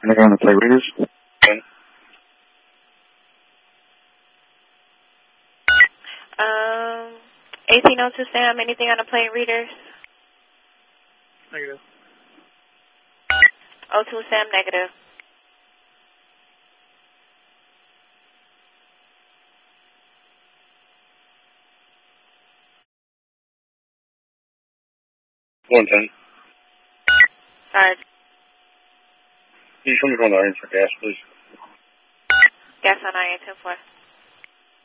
Anything on the plate readers? 10. 1802 Sam, anything on the plate readers? Negative. 02 Sam, negative. One 10. Sorry. Can you show me going to iron for gas, please? Gas on I-10-4.